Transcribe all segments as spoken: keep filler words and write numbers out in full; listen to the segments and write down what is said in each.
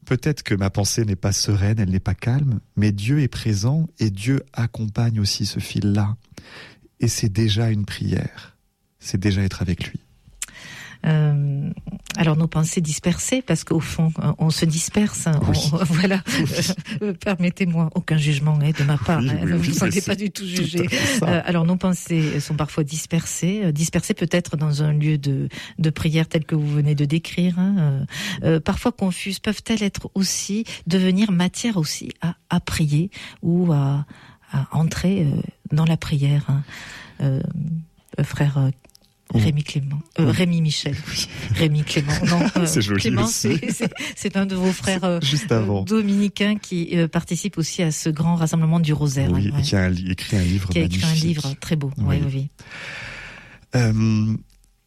peut-être que ma pensée n'est pas sereine, elle n'est pas calme, mais Dieu est présent et Dieu accompagne aussi ce fil-là. Et c'est déjà une prière. C'est déjà être avec lui. Euh, alors nos pensées dispersées, parce qu'au fond on se disperse, oui. on, voilà. Oui. Euh, permettez-moi, aucun jugement hein, de ma part, oui, hein, oui, ne oui, vous sentez pas du tout jugé. Tout euh, alors nos pensées sont parfois dispersées, euh, dispersées peut-être dans un lieu de, de prière tel que vous venez de décrire, hein, euh, euh, parfois confuses, peuvent-elles être aussi, devenir matière aussi à, à prier ou à, à entrer euh, dans la prière, hein. euh, euh, frère euh, Rémi Clément, euh, Rémi Michel, Rémi Clément. Non, euh, c'est joli Clément, aussi. C'est, c'est, c'est un de vos frères euh, Juste avant. dominicains qui euh, participe aussi à ce grand rassemblement du Rosaire. Oui, hein, et qui a écrit un livre qui a magnifique. écrit un livre très beau. Oui. Ouais, oui, oui. Euh,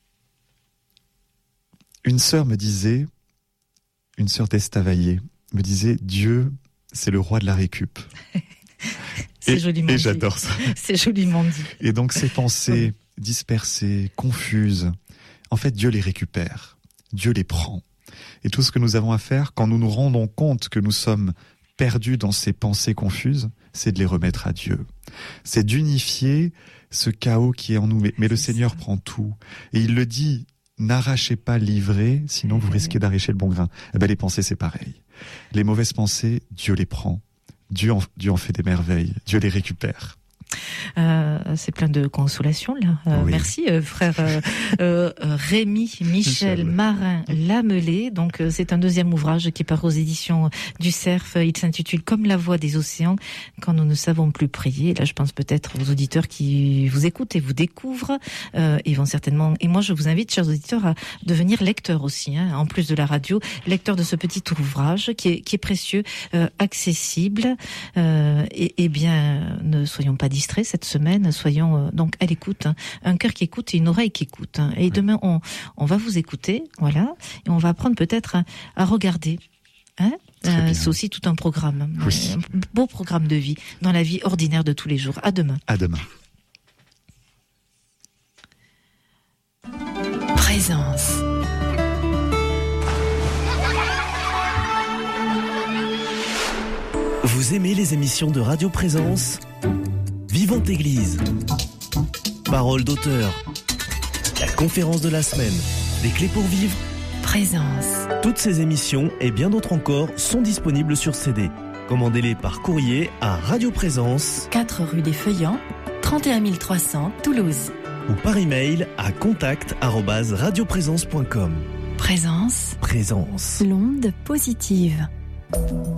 une sœur me disait, une sœur d'Estavayer me disait, Dieu, c'est le roi de la récup. c'est et, joliment et dit. j'adore ça. C'est joliment dit. Et donc ces pensées dispersées, confuses, en fait Dieu les récupère, Dieu les prend. Et tout ce que nous avons à faire, quand nous nous rendons compte que nous sommes perdus dans ces pensées confuses, c'est de les remettre à Dieu. C'est d'unifier ce chaos qui est en nous. Mais, mais le Seigneur ça. prend tout. Et il le dit, n'arrachez pas l'ivraie, sinon vous risquez d'arracher le bon grain. Eh ben, les pensées, c'est pareil. Les mauvaises pensées, Dieu les prend. Dieu en, Dieu en fait des merveilles. Dieu les récupère. Euh, c'est plein de consolation là. Euh, oui. Merci euh, frère euh, euh, Rémi Michel, Michel Marin Lamelé. Donc euh, c'est un deuxième ouvrage qui part aux éditions du Cerf. Il s'intitule Comme la voix des océans quand nous ne savons plus prier. Là je pense peut-être aux auditeurs qui vous écoutent et vous découvrent. Euh, ils vont certainement. Et moi je vous invite, chers auditeurs, à devenir lecteurs aussi, hein, en plus de la radio, lecteur de ce petit ouvrage qui est, qui est précieux, euh, accessible. Euh, et, et bien ne soyons pas distraits cette semaine, soyons euh, donc à l'écoute, hein. Un cœur qui écoute et une oreille qui écoute, hein. Et oui. Demain on, on va vous écouter, voilà, et on va apprendre peut-être à, à regarder, hein. Euh, c'est aussi tout un programme, oui. Un beau programme de vie dans la vie ordinaire de tous les jours. À demain. À demain. Présence. Vous aimez les émissions de Radio Présence ? Vivante Église, Parole d'auteur, la conférence de la semaine, des clés pour vivre, Présence. Toutes ces émissions et bien d'autres encore sont disponibles sur C D. Commandez-les par courrier à Radio Présence, quatre rue des Feuillants, trente et un mille trois cents, Toulouse. Ou par email à contact arobase radioprésence point com. Présence. Présence. L'onde positive.